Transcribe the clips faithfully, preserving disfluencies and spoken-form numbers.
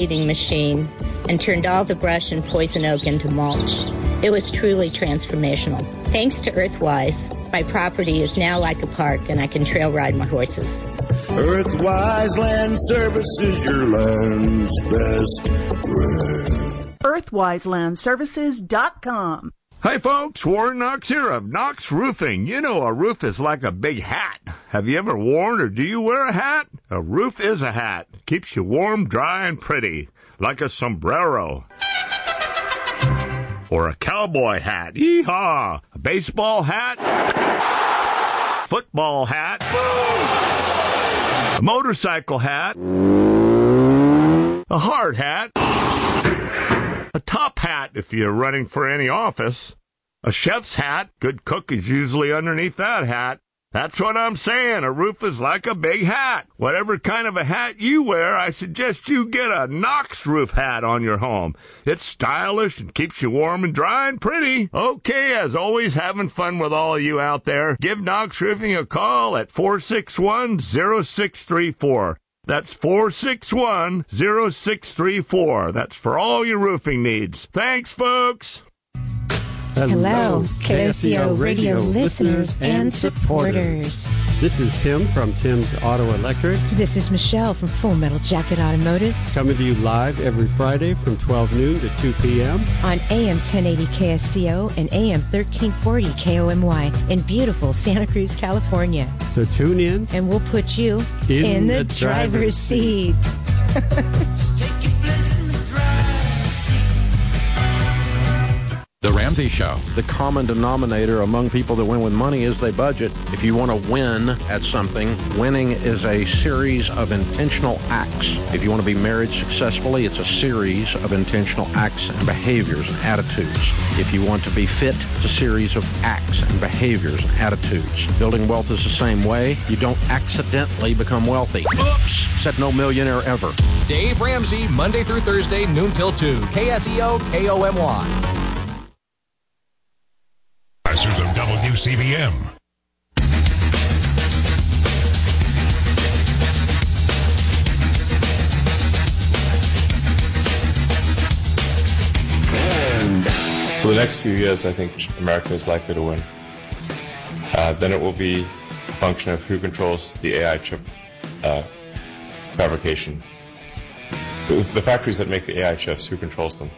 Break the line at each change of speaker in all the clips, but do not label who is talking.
eating machine and turned all the brush and poison oak into mulch. It was truly transformational. Thanks to Earthwise, my property is now like a park and I can trail ride my horses.
Earthwise Land Services, your land's best friend.
Earthwise Land Services dot com.
Hi folks, Warren Knox here of Knox Roofing. You know a roof is like a big hat. Have you ever worn or do you wear a hat? A roof is a hat. Keeps you warm, dry, and pretty. Like a sombrero. Or a cowboy hat. Yee-haw! A baseball hat. Football hat. A motorcycle hat. A hard hat. A top hat if you're running for any office. A chef's hat. Good cook is usually underneath that hat. That's what I'm saying. A roof is like a big hat. Whatever kind of a hat you wear, I suggest you get a Knox roof hat on your home. It's stylish and keeps you warm and dry and pretty. Okay, as always, having fun with all of you out there. Give Knox Roofing a call at four six one, zero six three four. That's four six one, zero six three four. That's for all your roofing needs. Thanks, folks.
Hello, K S E O radio listeners and supporters.
This is Tim from Tim's Auto Electric.
This is Michelle from Full Metal Jacket Automotive.
Coming to you live every Friday from twelve noon to two p.m.
on A M ten eighty K S C O and A M thirteen forty K O M Y in beautiful Santa Cruz, California.
So tune in.
And we'll put you
in,
in the,
the
driver's,
driver's
seat.
Take your place in the driver's seat.
The Ramsey Show.
The common denominator among people that win with money is they budget. If you want to win at something, winning is a series of intentional acts. If you want to be married successfully, it's a series of intentional acts and behaviors and attitudes. If you want to be fit, it's a series of acts and behaviors and attitudes. Building wealth is the same way. You don't accidentally become wealthy. Oops! Said no millionaire ever.
Dave Ramsey, Monday through Thursday, noon till two. K S E O, K O M Y.
Of W C B M.
For the next few years, I think America is likely to win. Uh, then it will be a function of who controls the A I chip uh, fabrication. The, the factories that make the A I chips, who controls them?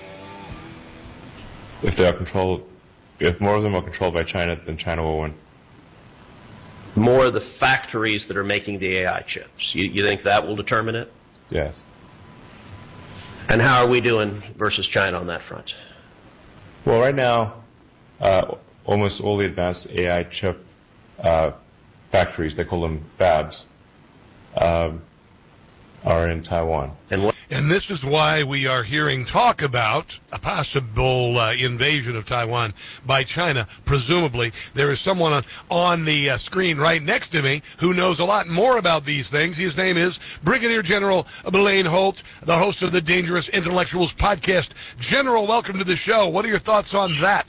If they are controlled If more of them are controlled by China, then China will win.
More of the factories that are making the A I chips. You, you think that will determine it?
Yes.
And how are we doing versus China on that front?
Well, right now, uh, almost all the advanced A I chip uh, factories, they call them fabs, uh, are in Taiwan.
And what?
And this is why we are hearing talk about a possible uh, invasion of Taiwan by China. Presumably, there is someone on, on the uh, screen right next to me who knows a lot more about these things. His name is Brigadier General Blaine Holt, the host of the Dangerous Intellectuals podcast. General, welcome to the show. What are your thoughts on that?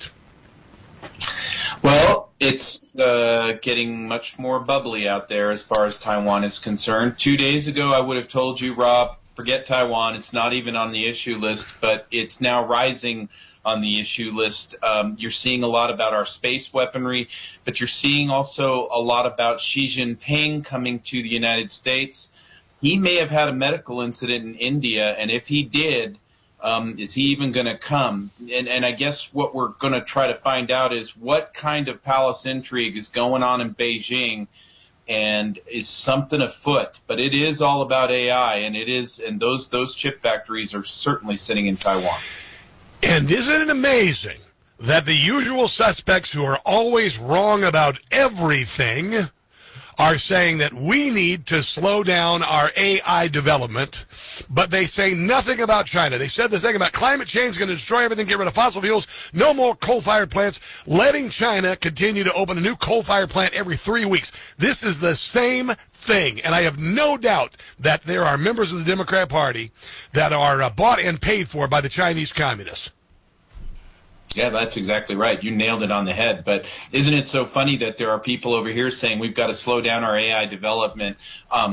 Well, it's uh, getting much more bubbly out there as far as Taiwan is concerned. Two days ago, I would have told you, Rob, forget Taiwan. It's not even on the issue list, but it's now rising on the issue list. Um, you're seeing a lot about our space weaponry, but you're seeing also a lot about Xi Jinping coming to the United States. He may have had a medical incident in India, and if he did, um, is he even going to come? And, and I guess what we're going to try to find out is what kind of palace intrigue is going on in Beijing, and is something afoot. But it is all about A I, and it is, and those those chip factories are certainly sitting in Taiwan.
And isn't it amazing that the usual suspects who are always wrong about everything are saying that we need to slow down our A I development, but they say nothing about China. They said the thing about climate change is going to destroy everything, get rid of fossil fuels, no more coal-fired plants, letting China continue to open a new coal-fired plant every three weeks. This is the same thing, and I have no doubt that there are members of the Democrat Party that are uh, bought and paid for by the Chinese communists.
Yeah, that's exactly right. You nailed it on the head. But isn't it so funny that there are people over here saying we've got to slow down our A I development? Um,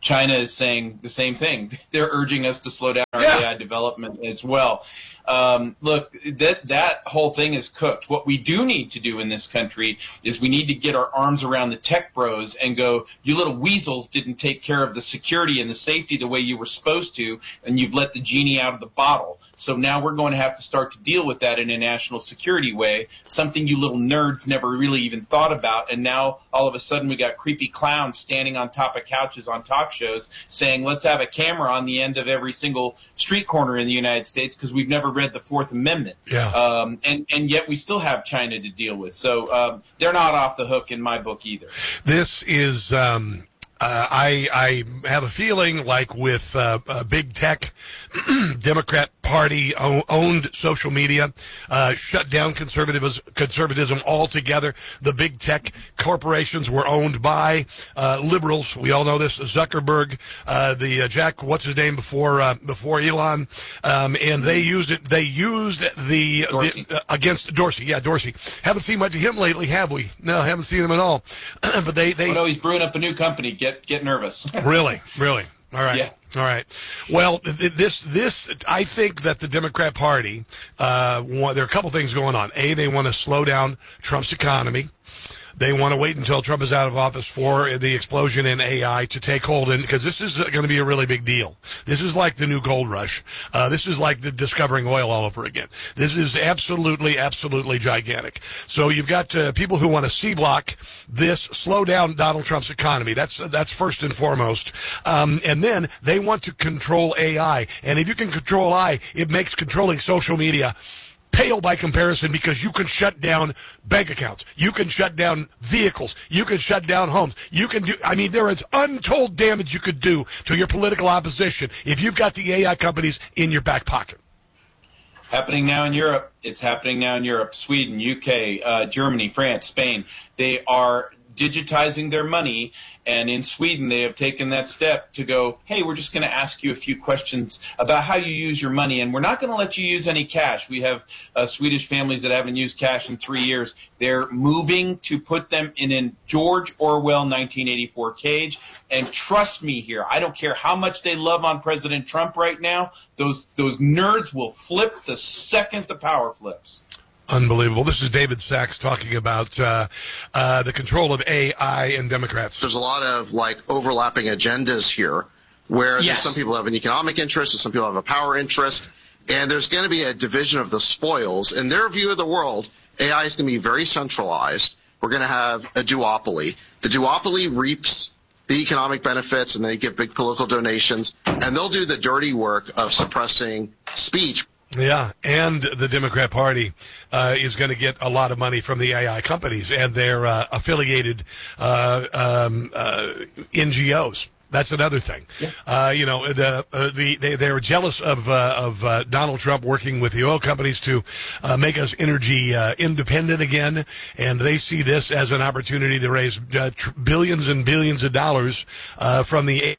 China is saying the same thing. They're urging us to slow down our
Yeah.
A I development as well. Um, look, that that whole thing is cooked. What we do need to do in this country is we need to get our arms around the tech bros and go, you little weasels didn't take care of the security and the safety the way you were supposed to, and you've let the genie out of the bottle. So now we're going to have to start to deal with that in a national security way, something you little nerds never really even thought about. And now all of a sudden we got creepy clowns standing on top of couches on talk shows saying, let's have a camera on the end of every single street corner in the United States because we've never read the Fourth Amendment.
Yeah.
Um, and, and yet we still have China to deal with. So um, they're not off the hook in my book either.
This is, um, uh, I, I have a feeling like with uh, uh, big tech, Democrat Party o- owned social media, uh, shut down conservatism, conservatism altogether. The big tech corporations were owned by uh, liberals. We all know this. Zuckerberg, uh, the uh, Jack, what's his name before uh, before Elon, um, and they used it. They used the, the uh, against Dorsey. Yeah, Dorsey. Haven't seen much of him lately, have we? No, haven't seen him at all. But they they.
Oh, no, he's brewing up a new company. Get get nervous.
Really, really. All right.
Yeah.
All right. Well, th- this, this, I think that the Democrat Party, uh, want, there are a couple things going on. A, they want to slow down Trump's economy. They want to wait until Trump is out of office for the explosion in A I to take hold, in because this is going to be a really big deal. This is like the new gold rush. Uh, this is like the discovering oil all over again. This is absolutely, absolutely gigantic. So you've got uh, people who want to C-block this, slow down Donald Trump's economy. That's that's first and foremost. Um, and then they want to control A I. And if you can control A I, it makes controlling social media pale by comparison, because you can shut down bank accounts. You can shut down vehicles. You can shut down homes. You can do, I mean, there is untold damage you could do to your political opposition if you've got the A I companies in your back pocket.
Happening now in Europe. It's happening now in Europe. Sweden, U K, uh, Germany, France, Spain. They are digitizing their money, and in Sweden they have taken that step to go, hey, we're just going to ask you a few questions about how you use your money, and we're not going to let you use any cash. We have uh, Swedish families that haven't used cash in three years. They're moving to put them in a George Orwell nineteen eighty-four cage, and trust me here, I don't care how much they love on President Trump right now, those those nerds will flip the second the power flips.
Unbelievable. This is David Sachs talking about uh, uh, the control of A I and Democrats.
There's a lot of, like, overlapping agendas here where
Yes.
there's some people have an economic interest and some people have a power interest, and there's going to be a division of the spoils. In their view of the world, A I is going to be very centralized. We're going to have a duopoly. The duopoly reaps the economic benefits, and they get big political donations, and they'll do the dirty work of suppressing speech.
Yeah, and the Democrat Party uh, is going to get a lot of money from the A I companies and their uh, affiliated uh, um, uh, N G Os. That's another thing. Yeah. Uh, you know, the, uh, the they they're jealous of uh, of uh, Donald Trump working with the oil companies to uh, make us energy uh, independent again, and they see this as an opportunity to raise uh, tr- billions and billions of dollars uh, from the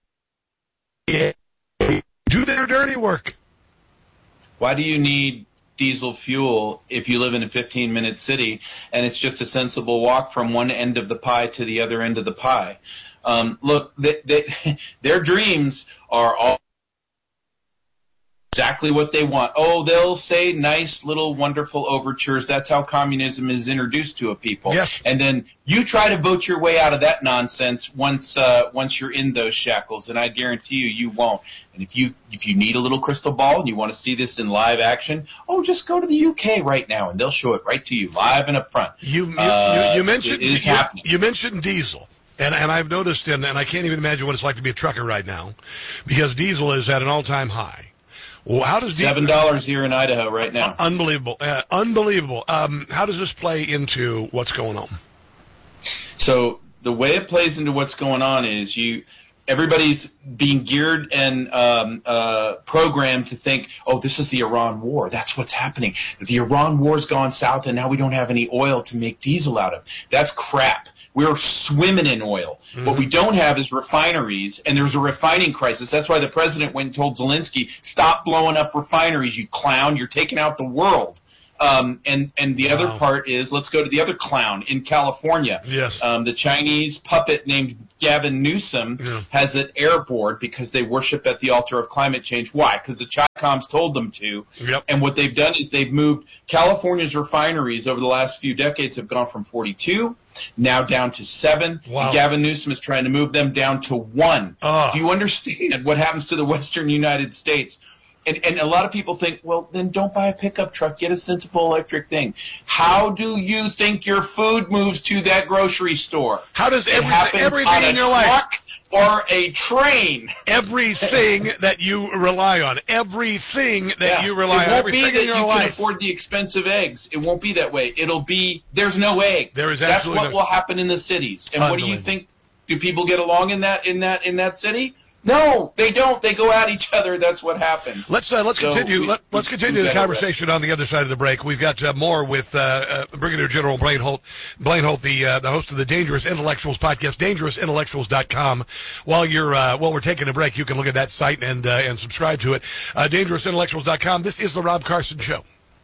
A I. Do their dirty work.
Why do you need diesel fuel if you live in a fifteen-minute city and it's just a sensible walk from one end of the pie to the other end of the pie? Um, look, they, they, their dreams are all exactly what they want. Oh, they'll say nice little wonderful overtures. That's how communism is introduced to a people.
Yes.
And then you try to vote your way out of that nonsense once uh, once you're in those shackles, and I guarantee you, you won't. And if you if you need a little crystal ball and you want to see this in live action, oh, just go to the U K right now, and they'll show it right to you, live and up front.
You you,
uh,
you, you mentioned
it is
you,
happening.
you mentioned diesel. And, and I've noticed, and, and I can't even imagine what it's like to be a trucker right now, because diesel is at an all-time high. Well, how does
Seven dollars here in Idaho right now?
Unbelievable, uh, unbelievable. Um, how does this play into what's going on?
So the way it plays into what's going on is you, everybody's being geared and um, uh, programmed to think, oh, this is the Iran war. That's what's happening. The Iran war's gone south, and now we don't have any oil to make diesel out of. That's crap. We're swimming in oil. Mm-hmm. What we don't have is refineries, and there's a refining crisis. That's why the president went and told Zelensky, stop blowing up refineries, you clown. You're taking out the world. Um, and, and the
Wow.
other part is, let's go to the other clown in California.
Yes.
Um, the Chinese puppet named Gavin Newsom
Yeah.
has an air board because they worship at the altar of climate change. Why? Because the Chi-Coms told them to.
Yep.
And what they've done is they've moved California's refineries over the last few decades have gone from forty-two now down to seven.
Wow.
And Gavin Newsom is trying to move them down to one.
Ah.
Do you understand what happens to the western United States? And, and a lot of people think, well, then don't buy a pickup truck. Get a sensible electric thing. How do you think your food moves to that grocery store?
How does
It
everything,
happens
everything
on a
in your life,
truck or a train.
everything that you rely on, everything that
Yeah.
you rely
it
on,
won't
everything
be that
in your
you
life.
can afford the expensive eggs. It won't be that way. It'll be there's no eggs.
There is
That's
absolutely
what
no-
will happen in the cities. And what do you
Unbelievable.
think? Do people get along in that in that in that city? No, they don't. They go at each other. That's what happens.
Let's uh, let's
So
continue.
we-
Let, let's
we-
continue
we
the
gotta
conversation on the other side of the break. We've got uh, more with uh, uh, Brigadier General Blaine Holt, Blaine Holt, the uh, the host of the Dangerous Intellectuals podcast, dangerous intellectuals dot com. While you're uh, while we're taking a break, you can look at that site and uh, and subscribe to it. Uh, dangerous intellectuals dot com. This is the Rob Carson Show.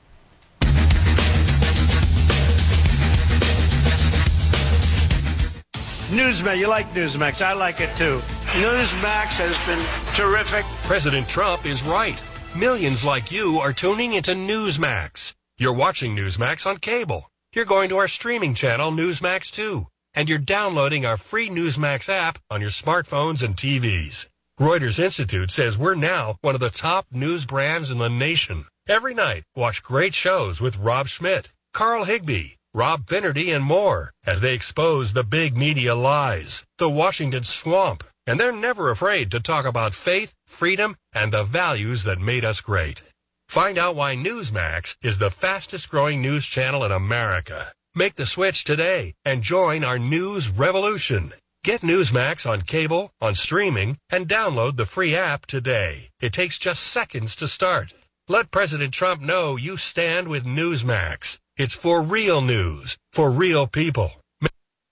Newsmax, you like Newsmax. I like it too. Newsmax has been terrific.
President Trump is right. Millions like you are tuning into Newsmax. You're watching Newsmax on cable. You're going to our streaming channel, Newsmax two. And you're downloading our free Newsmax app on your smartphones and T Vs. Reuters Institute says we're now one of the top news brands in the nation. Every night, watch great shows with Rob Schmidt, Carl Higbie, Rob Finnerty, and more as they expose the big media lies, the Washington swamp, and they're never afraid to talk about faith, freedom, and the values that made us great. Find out why Newsmax is the fastest growing news channel in America. Make the switch today and join our news revolution. Get Newsmax on cable, on streaming, and download the free app today. It takes just seconds to start. Let President Trump know you stand with Newsmax. It's for real news, for real people.